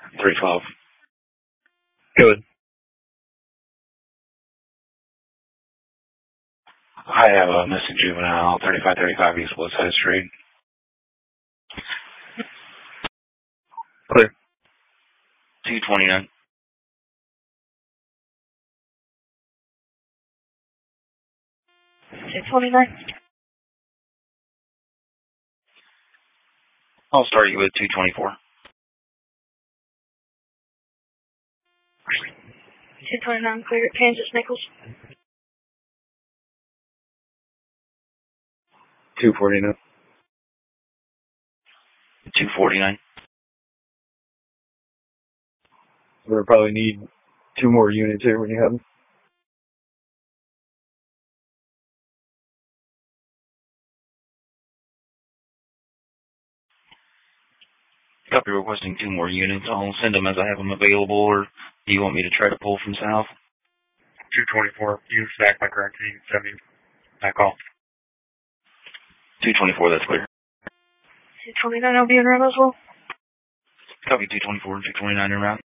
312. Good. I have a missing juvenile, 3535 East Woodside Street. Clear. 229. I'll start you with 224. 229 clear at Kansas Nichols. 249. 249. We'll probably need 2 more units here when you have them. Copy, requesting 2 more units. I'll send them as I have them available, or do you want me to try to pull from south? 224. You stack by correct 70. Back off. 224, that's clear. 229 will be in route as well. Copy, 224 and 229 en route.